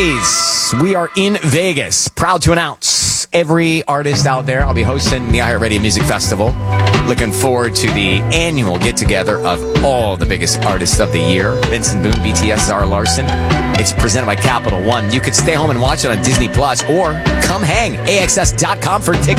days, we are in Vegas. Proud to announce every artist out there. I'll be hosting the iHeartRadio Music Festival. Looking forward to the annual get-together of all the biggest artists of the year. Vincent Boone, BTS, Zara Larson. It's presented by Capital One. You could stay home and watch it on Disney Plus or come hang. AXS.com for tickets.